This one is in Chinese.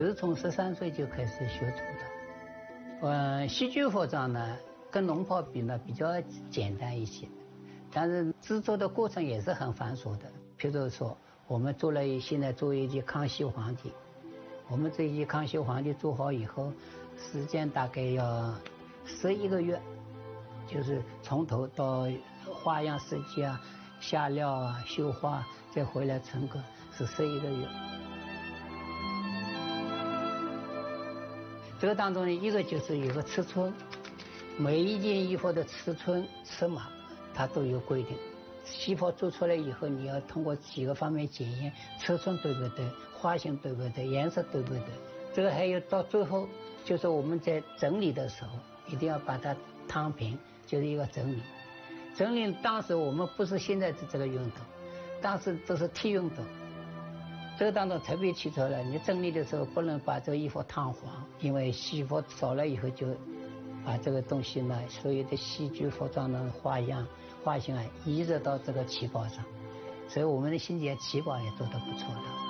是从13岁就开始学徒的。戏剧服装呢，跟龙袍比呢比较简单一些，但是制作的过程也是很繁琐的。譬如说，我们现在做一件康熙皇帝，我们这一件康熙皇帝做好以后，时间大概要11个月，就是从头到花样设计啊、下料啊、绣花，再回来成果是11个月。这个当中呢，一个就是有个尺寸，每一件衣服的尺寸尺码它都有规定。旗袍做出来以后，你要通过几个方面检验，尺寸对不对，花型对不对，颜色对不对。这个还有到最后，就是我们在整理的时候，一定要把它躺平，就是一个整理。整理当时我们不是现在的这个运动，当时都是替运动。这个当中特别提出来，你整理的时候不能把这个衣服烫黄，因为西服少了以后就把这个东西呢，所有的戏剧服装的花样、花型啊，移植到这个旗袍上，所以我们的新杰旗袍也做得不错的。